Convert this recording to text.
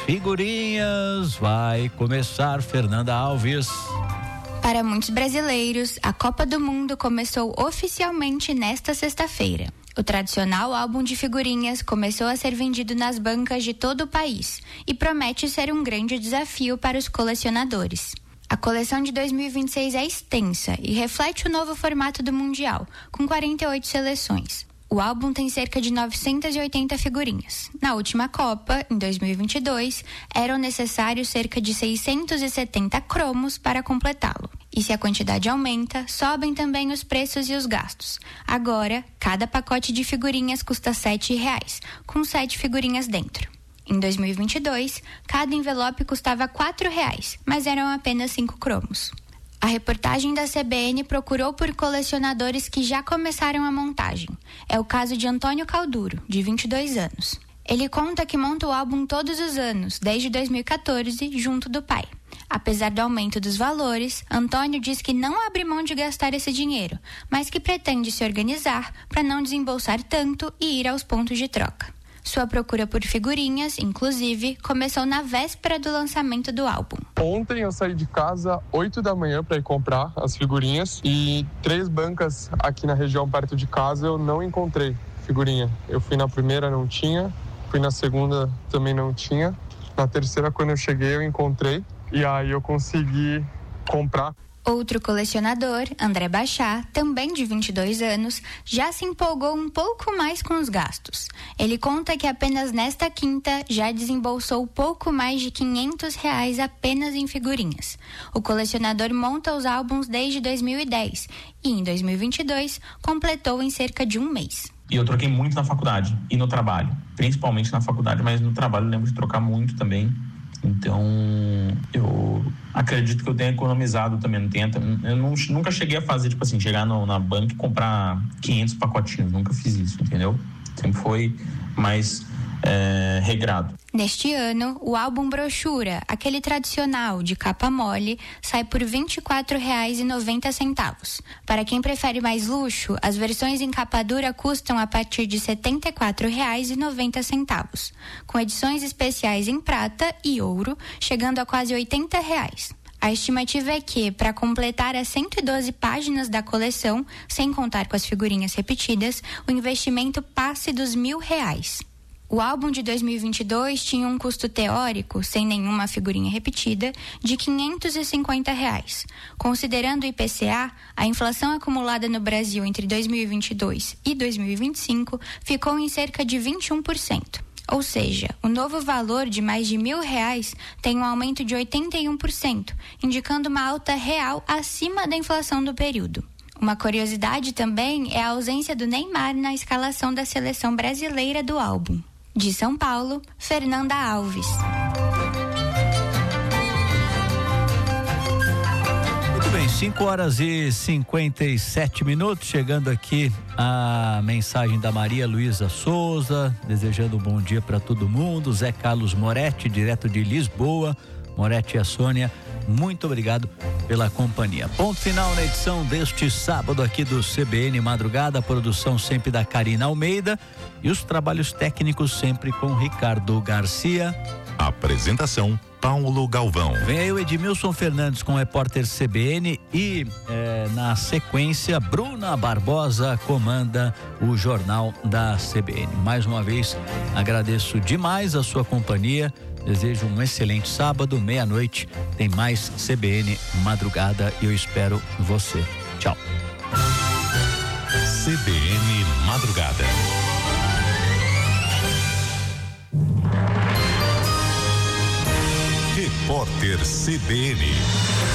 figurinhas. Vai começar, Fernanda Alves. Para muitos brasileiros, a Copa do Mundo começou oficialmente nesta sexta-feira. O tradicional álbum de figurinhas começou a ser vendido nas bancas de todo o país e promete ser um grande desafio para os colecionadores. A coleção de 2026 é extensa e reflete o novo formato do Mundial, com 48 seleções. O álbum tem cerca de 980 figurinhas. Na última Copa, em 2022, eram necessários cerca de 670 cromos para completá-lo. E se a quantidade aumenta, sobem também os preços e os gastos. Agora, cada pacote de figurinhas custa R$7, com 7 figurinhas dentro. Em 2022, cada envelope custava R$4, mas eram apenas 5 cromos. A reportagem da CBN procurou por colecionadores que já começaram a montagem. É o caso de Antônio Calduro, de 22 anos. Ele conta que monta o álbum todos os anos, desde 2014, junto do pai. Apesar do aumento dos valores, Antônio diz que não abre mão de gastar esse dinheiro, mas que pretende se organizar para não desembolsar tanto e ir aos pontos de troca. Sua procura por figurinhas, inclusive, começou na véspera do lançamento do álbum. Ontem eu saí de casa 8 da manhã para ir comprar as figurinhas e 3 bancas aqui na região perto de casa eu não encontrei figurinha. Eu fui na primeira, não tinha, fui na segunda, também não tinha. Na terceira, quando eu cheguei, eu encontrei e aí eu consegui comprar. Outro colecionador, André Bachá, também de 22 anos, já se empolgou um pouco mais com os gastos. Ele conta que apenas nesta quinta já desembolsou pouco mais de R$500 apenas em figurinhas. O colecionador monta os álbuns desde 2010 e em 2022 completou em cerca de um mês. E eu troquei muito na faculdade e no trabalho, principalmente na faculdade, mas no trabalho eu lembro de trocar muito também. Então, eu acredito que eu tenha economizado também no tempo. Eu nunca cheguei a fazer, tipo assim, chegar na banca e comprar 500 pacotinhos. Nunca fiz isso, entendeu? Sempre foi mais regrado. Neste ano, o álbum brochura, aquele tradicional de capa mole, sai por R$24,90. Para quem prefere mais luxo, as versões em capa dura custam a partir de R$74,90, com edições especiais em prata e ouro, chegando a quase R$80. A estimativa é que, para completar as 112 páginas da coleção, sem contar com as figurinhas repetidas, o investimento passe dos R$1.000. O álbum de 2022 tinha um custo teórico, sem nenhuma figurinha repetida, de R$550. Considerando o IPCA, a inflação acumulada no Brasil entre 2022 e 2025 ficou em cerca de 21%. Ou seja, o novo valor de mais de R$1.000 tem um aumento de 81%, indicando uma alta real acima da inflação do período. Uma curiosidade também é a ausência do Neymar na escalação da seleção brasileira do álbum. De São Paulo, Fernanda Alves. Muito bem, 5h57, chegando aqui a mensagem da Maria Luísa Souza, desejando um bom dia para todo mundo. Zé Carlos Moretti, direto de Lisboa. Moretti e a Sônia, muito obrigado pela companhia. Ponto final na edição deste sábado aqui do CBN Madrugada, a produção sempre da Karina Almeida e os trabalhos técnicos sempre com Ricardo Garcia. Apresentação Paulo Galvão. Vem aí o Edmilson Fernandes com o repórter CBN e na sequência Bruna Barbosa comanda o jornal da CBN. Mais uma vez agradeço demais a sua companhia. Desejo um excelente sábado, meia-noite, tem mais CBN Madrugada e eu espero você. Tchau. CBN Madrugada. Repórter CBN.